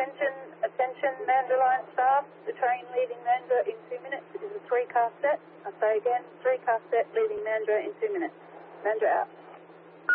Attention, Mandurah staff. The train leaving Mandurah in 2 minutes. It is a 3-car set. I say again, 3-car set leaving Mandurah in 2 minutes. Mandurah out.